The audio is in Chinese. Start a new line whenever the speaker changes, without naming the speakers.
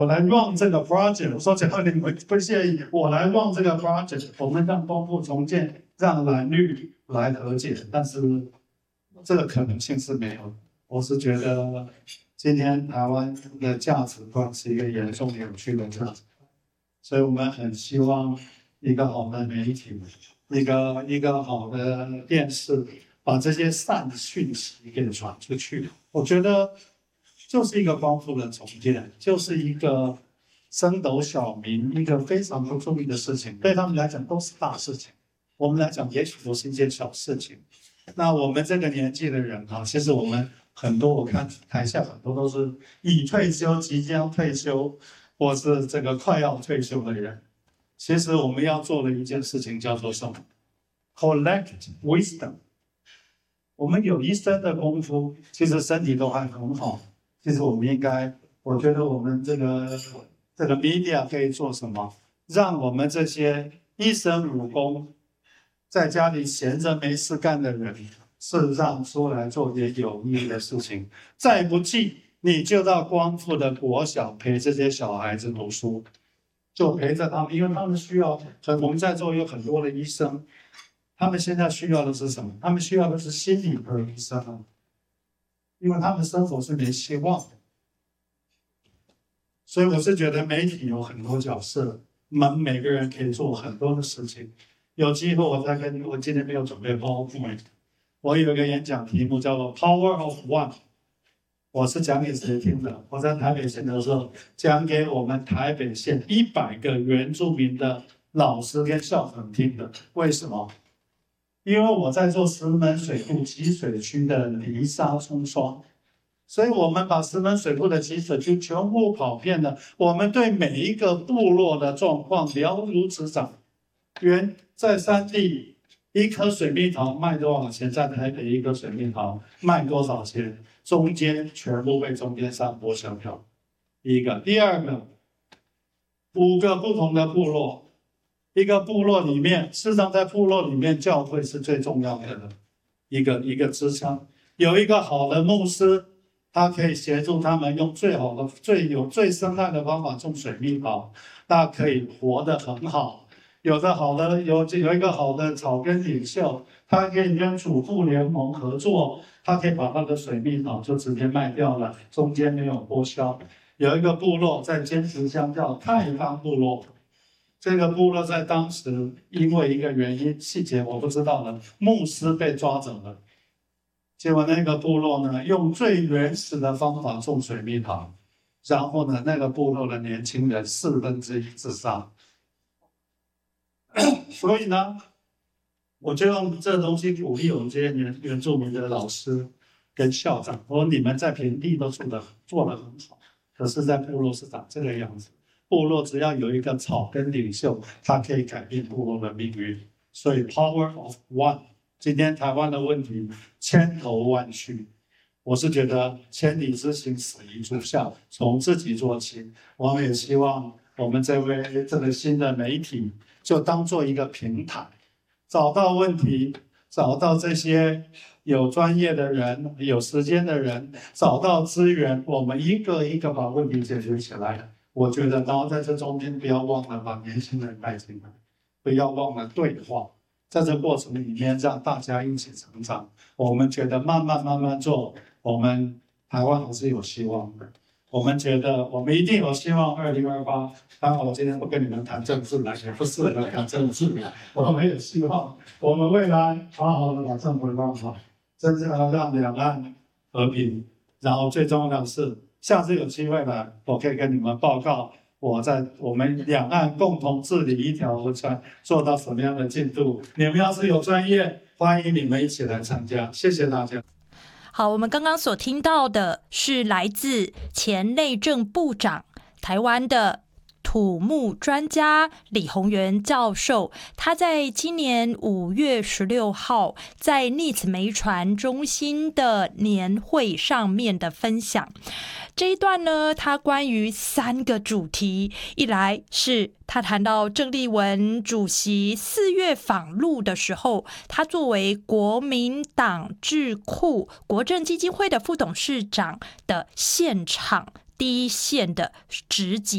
我来 run 这个 project， 我说只要你们不介意，我来 run 这个 project， 我们让东部重建，让蓝绿来和解，但是这个可能性是没有的。我是觉得今天台湾的价值观是一个严重扭曲的价值观，所以我们很希望一个好的媒体，一个好的电视，把这些善的讯息给传出去。我觉得就是一个光复的重建，就是一个升斗小民，一个非常不注意的事情，对他们来讲都是大事情，我们来讲也许都是一件小事情。那我们这个年纪的人啊，其实我们很多，我看台下很多都是已退休、即将退休，或是这个快要退休的人。其实我们要做的一件事情叫做什么 ？Collect wisdom。我们有一生的功夫，其实身体都还很好。其实我们应该，我觉得我们这个 media 可以做什么？让我们这些一生武功，在家里闲着没事干的人，事实上出来做点有意义的事情。再不济，你就到光复的国小陪这些小孩子读书，就陪着他们，因为他们需要。我们在座有很多的医生，他们现在需要的是什么？他们需要的是心理科医生，因为他们生活是没希望的。所以我是觉得媒体有很多角色，我们每个人可以做很多的事情。有机会我再跟我今天没有准备 PowerPoint， 我有一个演讲题目叫做 Power of One， 我是讲给谁听的？我在台北县的时候讲给我们台北县100个原住民的老师跟校长听的。为什么？因为我在做石门水库集水区的泥沙冲刷，所以我们把石门水库的集水区全部跑遍了，我们对每一个部落的状况了如指掌。在山地一颗水蜜桃卖多少钱？在台北一颗水蜜桃卖多少钱？中间全部被中间商剥削掉。第一个，第二个，5个不同的部落。一个部落里面，事实上在部落里面，教会是最重要的一个支撑。有一个好的牧师，他可以协助他们用最好的、最生态的方法种水蜜桃，大家可以活得很好。有一个好的草根领袖，他可以跟主妇联盟合作，他可以把他的水蜜桃就直接卖掉了，中间没有剥削。有一个部落在尖石乡叫太康部落。这个部落在当时因为一个原因，细节我不知道了，牧师被抓走了。结果那个部落呢，用最原始的方法种水蜜桃，然后呢，那个部落的年轻人1/4自杀。所以呢，我就用这东西鼓励我们这些原住民的老师跟校长，我说你们在平地都做得很好，可是在部落是长这个样子。部落只要有一个草根领袖，他可以改变部落的命运。所以 Power of One， 今天台湾的问题千头万绪，我是觉得千里之行始于足下，从自己做起。我们也希望我们这个新的媒体就当做一个平台，找到问题，找到这些有专业的人、有时间的人，找到资源，我们一个一个把问题解决起来。我觉得，然后在这中间不要忘了把年轻人带进来，不要忘了对话，在这过程里面让大家一起成长。我们觉得慢慢做，我们台湾还是有希望的。我们觉得我们一定有希望。2028，当然我今天不跟你们谈政治了，也不适合谈政治了。我们有希望，我们未来好好的把政府弄好，真正的让两岸和平。然后最重要的是，下次有机会了，我可以跟你们报告我们两岸共同治理一条河川做到什么样的进度。你们要是有专业，欢迎你们一起来参加。谢谢大家。
好，我们刚刚所听到的是来自前内政部长、台湾的土木专家李鸿源教授，他在今年5月16号在 NITS 媒传中心的年会上面的分享。这一段呢，他关于3个主题，一来是他谈到郑丽文主席4月访陆的时候，他作为国民党智库国政基金会的副董事长的现场第一线的直击